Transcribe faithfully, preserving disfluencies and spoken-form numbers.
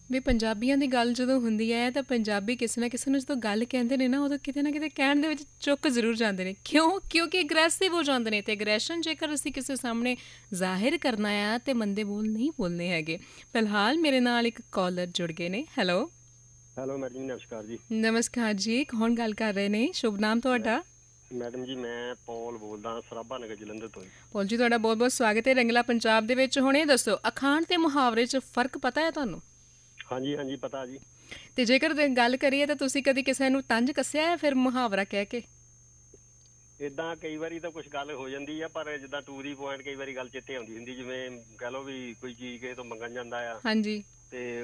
ਵੀ ਪੰਜਾਬੀਆਂ ਦੀ ਗੱਲ ਜਦੋਂ ਹੁੰਦੀ ਹੈ ਤਾਂ ਪੰਜਾਬੀ ਕਿਸੇ ਨਾ ਕਿਸੇ ਨੂੰ ਜਦੋਂ ਗੱਲ ਕਹਿੰਦੇ ਨੇ ਨਾ ਉਦੋਂ ਕਿਤੇ ਨਾ ਕਿਤੇ ਕਹਿਣ ਦੇ ਵਿੱਚ ਚੁੱਕ ਜ਼ਰੂਰ ਜਾਂਦੇ ਨੇ। ਕਿਉਂ? ਕਿਉਂਕਿ ਅਗਰੈਸਿਵ ਹੋ ਜਾਂਦੇ ਨੇ, ਅਤੇ ਅਗਰੈਸ਼ਨ ਜੇਕਰ ਅਸੀਂ ਕਿਸੇ ਸਾਹਮਣੇ ਜ਼ਾਹਿਰ ਕਰਨਾ ਆ ਤਾਂ ਮੰਦੇ ਬੋਲ ਨਹੀਂ ਬੋਲਣੇ ਹੈਗੇ। ਫਿਲਹਾਲ ਮੇਰੇ ਨਾਲ ਇੱਕ ਕਾਲਰ ਜੁੜ ਗਏ ਨੇ। ਹੈਲੋ। ਹੈਲੋ ਮੈਡਮ ਜੀ, ਨਮਸਕਾਰ ਜੀ। ਨਮਸਕਾਰ ਜੀ, ਕੌਣ ਗੱਲ ਕਰ ਰਹੇ ਨੇ? ਸ਼ੁਭ ਨਾਮ ਮੈਂ ਤੁਹਾਡਾ? ਮੈਡਮ ਜੀ, ਮੈਂ ਪੌਲ ਬੋਲਦਾ, ਸਰਾਭਾ ਨਗਰ ਜਲੰਧਰ ਤੋਂ ਜੀ। ਪੌਲ ਜੀ, ਤੁਹਾਡਾ ਬਹੁਤ ਬਹੁਤ ਸਵਾਗਤ ਹੈ ਰੰਗਲਾ ਪੰਜਾਬ ਦੇ ਵਿੱਚ। ਹੁਣ ਇਹ ਦੱਸੋ, ਅਖਾਣ ਅਤੇ ਮੁਹਾਵਰੇ 'ਚ ਫ਼ਰਕ ਪਤਾ ਹੈ ਤੁਹਾਨੂੰ? ਹਾਂਜੀ ਹਾਂਜੀ, ਪਤਾ ਜੀ। ਅਤੇ ਜੇਕਰ ਗੱਲ ਕਰੀਏ ਤਾਂ ਤੁਸੀਂ ਕਦੀ ਕਿਸੇ ਨੂੰ ਤੰਜ ਕੱਸਿਆ ਹੈ ਫਿਰ ਮੁਹਾਵਰਾ ਕਹਿ ਕੇ? ਇੱਦਾਂ ਕਈ ਵਾਰੀ ਤਾਂ ਕੁਛ ਗੱਲ ਹੋ ਜਾਂਦੀ ਆ, ਪਰ ਜਿੱਦਾਂ ਟੂ ਦੀ ਪੁਆਇੰਟ ਕਈ ਵਾਰੀ ਗੱਲ ਚੇਤੇ ਆਉਂਦੀ ਹੁੰਦੀ, ਜਿਵੇਂ ਕਹਿ ਲਓ ਵੀ ਕੋਈ ਚੀਜ਼ ਕਿਸੇ ਤੋਂ ਮੰਗਣ ਜਾਂਦਾ ਆ ਹਾਂਜੀ। ਤੇ